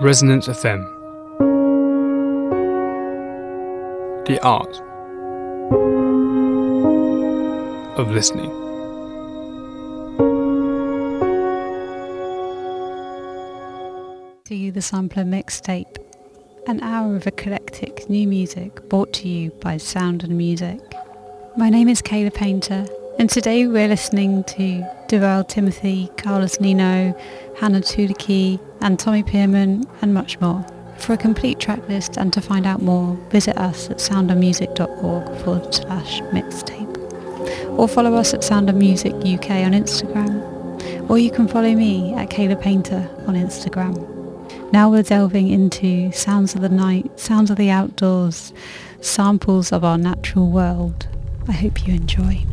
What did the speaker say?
Resonance FM. The art of listening. To you, the Sampler Mixtape, an hour of eclectic new music brought to you by Sound and Music. My name is Kayla Painter, and today we're listening to Duval Timothy, Carlos Nino, Hannah Tudiki, and Tommy Pearman, and much more. For a complete track list and to find out more, visit us at soundandmusic.org/mixtape. Or follow us at Sound and Music UK on Instagram. Or you can follow me at Kayla Painter on Instagram. Now we're delving into sounds of the night, sounds of the outdoors, samples of our natural world. I hope you enjoy.